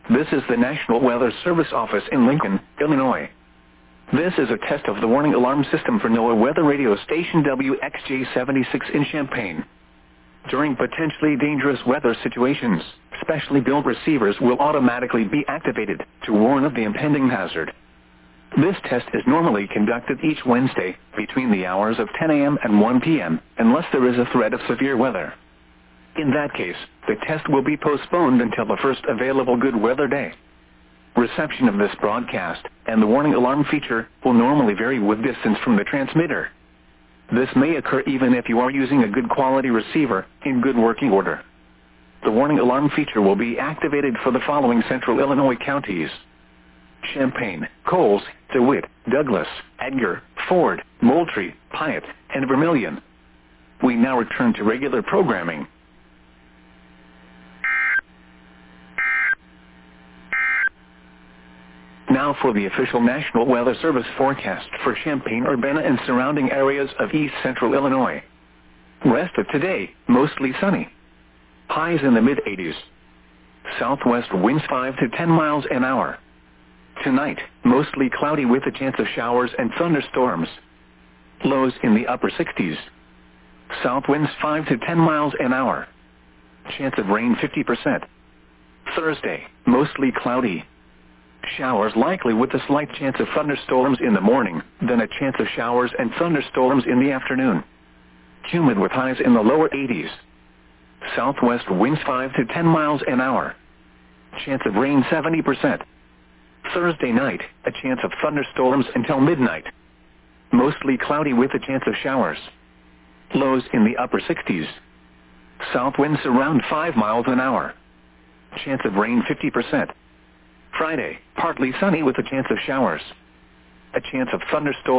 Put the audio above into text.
This is the National Weather Service office in Lincoln, Illinois. This is a test of the warning alarm system for NOAA weather radio station WXJ-76 in Champaign. During potentially dangerous weather situations, specially built receivers will automatically be activated to warn of the impending hazard. This test is normally conducted each Wednesday between the hours of 10 a.m. and 1 p.m. unless there is a threat of severe weather. In that case, the test will be postponed until the first available good weather day. Reception of this broadcast and the warning alarm feature will normally vary with distance from the transmitter. This may occur even if you are using a good quality receiver in good working order. The warning alarm feature will be activated for the following central Illinois counties: Champaign, Coles, DeWitt, Douglas, Edgar, Ford, Moultrie, Piatt, and Vermilion. We now return to regular programming. Now for the official National Weather Service forecast for Champaign, Urbana, and surrounding areas of east central Illinois. Rest of today, mostly sunny. Highs in the mid-80s. Southwest winds 5 to 10 miles an hour. Tonight, mostly cloudy with a chance of showers and thunderstorms. Lows in the upper 60s. South winds 5 to 10 miles an hour. Chance of rain 50%. Thursday, mostly cloudy. Showers likely with a slight chance of thunderstorms in the morning, then a chance of showers and thunderstorms in the afternoon. Humid with highs in the lower 80s. Southwest winds 5 to 10 miles an hour. Chance of rain 70%. Thursday night, a chance of thunderstorms until midnight. Mostly cloudy with a chance of showers. Lows in the upper 60s. South winds around 5 miles an hour. Chance of rain 50%. Friday, partly sunny with a chance of showers. A chance of thunderstorms